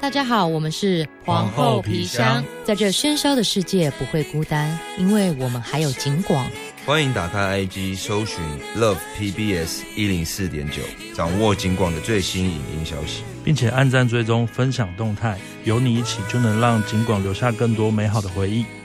大家好，我们是皇后皮箱， 在这喧嚣的世界不会孤单，因为我们还有警广。 欢迎打开 IG 搜寻 Love PBS 104.9，掌握警广的最新影音消息， 并且按赞追踪分享动态，有你一起就能让警广留下更多美好的回忆。